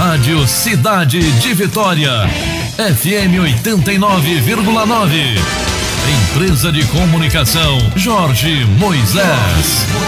Rádio Cidade de Vitória, FM 89,9. Empresa de Comunicação Jorge Moisés.